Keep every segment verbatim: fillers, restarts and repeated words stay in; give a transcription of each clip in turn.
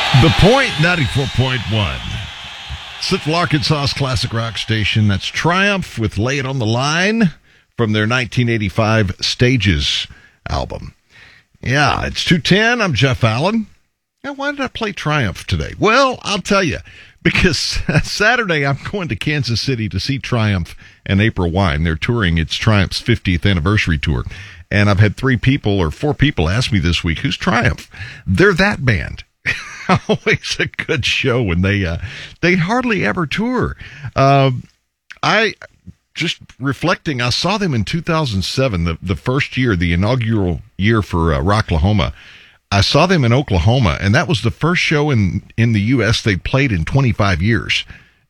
The Point ninety-four point one. Central Arkansas's classic rock station. That's Triumph with Lay It on the Line from their nineteen eighty-five Stages album. Yeah, it's two ten. I'm Jeff Allen. Now, why did I play Triumph today? Well, I'll tell you. Because Saturday I'm going to Kansas City to see Triumph and April Wine. They're touring. It's Triumph's fiftieth anniversary tour. And I've had three people or four people ask me this week, who's Triumph? They're that band. Always a good show when they uh, they hardly ever tour. Uh, I just reflecting, I saw them in two thousand seven, the, the first year, the inaugural year for uh, Rocklahoma. I saw them in Oklahoma, and that was the first show in, in the U S they played in twenty-five years.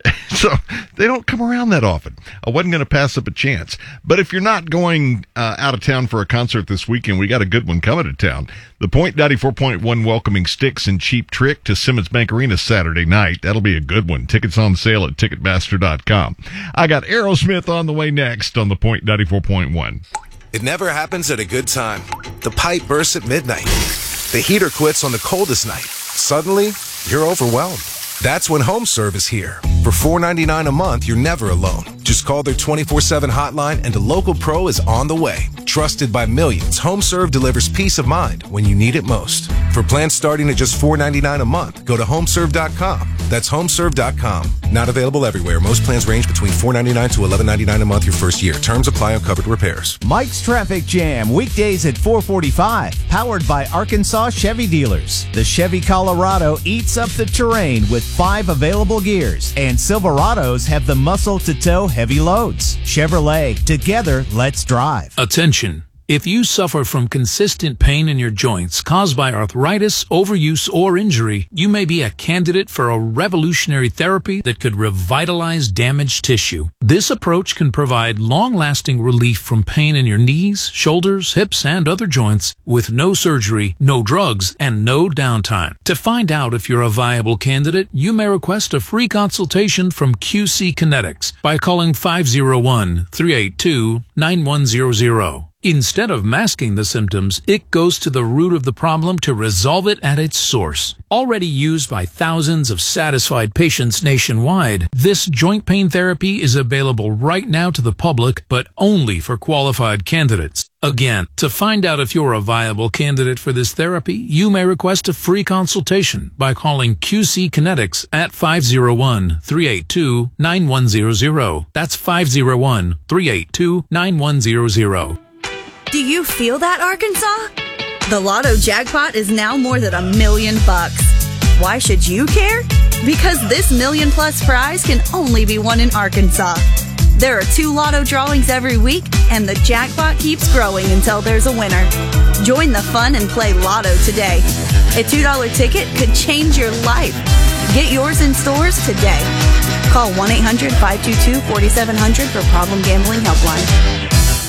So they don't come around that often. I wasn't going to pass up a chance. But if you're not going uh, out of town for a concert this weekend, we got a good one coming to town. The Point ninety-four point one welcoming Styx and Cheap Trick to Simmons Bank Arena Saturday night. That'll be a good one. Tickets on sale at Ticketmaster dot com. I got Aerosmith on the way next on The Point ninety-four point one. It never happens at a good time. The pipe bursts at midnight. The heater quits on the coldest night. Suddenly, you're overwhelmed. That's when HomeServe is here. For four ninety-nine a month, you're never alone. Just call their twenty-four seven hotline and a local pro is on the way. Trusted by millions, HomeServe delivers peace of mind when you need it most. For plans starting at just four ninety-nine a month, go to homeserve dot com. That's homeserve dot com. Not available everywhere. Most plans range between four ninety-nine to eleven ninety-nine a month your first year. Terms apply on covered repairs. Mike's Traffic Jam, weekdays at four forty-five. Powered by Arkansas Chevy Dealers. The Chevy Colorado eats up the terrain with five available gears, and Silverados have the muscle to tow heavy loads. Chevrolet, together, let's drive. Attention. If you suffer from consistent pain in your joints caused by arthritis, overuse, or injury, you may be a candidate for a revolutionary therapy that could revitalize damaged tissue. This approach can provide long-lasting relief from pain in your knees, shoulders, hips, and other joints with no surgery, no drugs, and no downtime. To find out if you're a viable candidate, you may request a free consultation from Q C Kinetics by calling five oh one, three eight two, nine one zero zero. Instead of masking the symptoms, it goes to the root of the problem to resolve it at its source. Already used by thousands of satisfied patients nationwide, this joint pain therapy is available right now to the public, but only for qualified candidates. Again, to find out if you're a viable candidate for this therapy, you may request a free consultation by calling Q C Kinetics at five oh one, three eight two, nine one zero zero. That's five oh one, three eight two, nine one zero zero. Do you feel that, Arkansas? The Lotto jackpot is now more than a million bucks. Why should you care? Because this million plus prize can only be won in Arkansas. There are two Lotto drawings every week, and the jackpot keeps growing until there's a winner. Join the fun and play Lotto today. A two dollar ticket could change your life. Get yours in stores today. Call one eight hundred, five two two, four seven zero zero for Problem Gambling Helpline.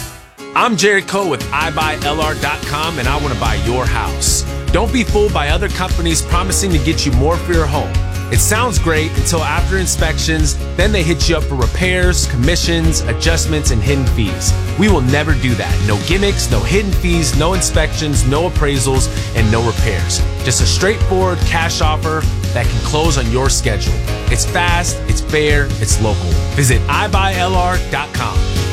I'm Jared Coe with I buy L R dot com, and I want to buy your house. Don't be fooled by other companies promising to get you more for your home. It sounds great until after inspections, then they hit you up for repairs, commissions, adjustments, and hidden fees. We will never do that. No gimmicks, no hidden fees, no inspections, no appraisals, and no repairs. Just a straightforward cash offer that can close on your schedule. It's fast, it's fair, it's local. Visit I buy L R dot com.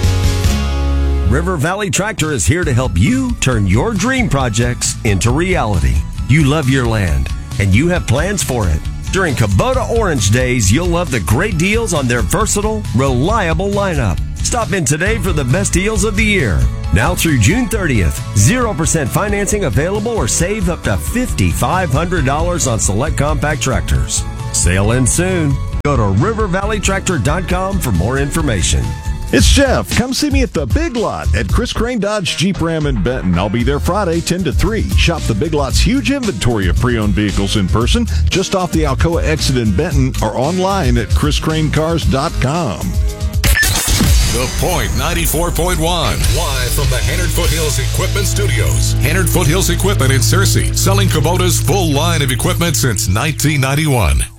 River Valley Tractor is here to help you turn your dream projects into reality. You love your land, and you have plans for it. During Kubota Orange Days, you'll love the great deals on their versatile, reliable lineup. Stop in today for the best deals of the year. Now through June thirtieth, zero percent financing available or save up to five thousand five hundred dollars on select compact tractors. Sale ends soon. Go to river valley tractor dot com for more information. It's Jeff. Come see me at the Big Lot at Chris Crane Dodge Jeep Ram in Benton. I'll be there Friday, ten to three. Shop the Big Lot's huge inventory of pre-owned vehicles in person, just off the Alcoa exit in Benton, or online at chris crane cars dot com. The Point ninety-four point one. Live from the Hannard Foothills Equipment Studios. Hannard Foothills Equipment in Searcy, selling Kubota's full line of equipment since nineteen ninety-one.